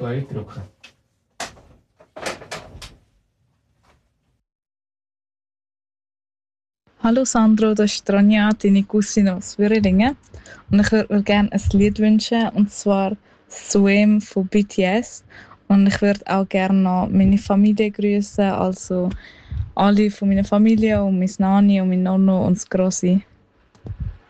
Play drücken. Hallo Sandro, das ist Rania, deine Cousine aus Würelingen. Und ich würde mir gerne ein Lied wünschen, und zwar Suem von BTS. Und ich würde auch gerne noch meine Familie grüßen, also alle von meiner Familie und meine Nani und mein Nonno und das Grossi.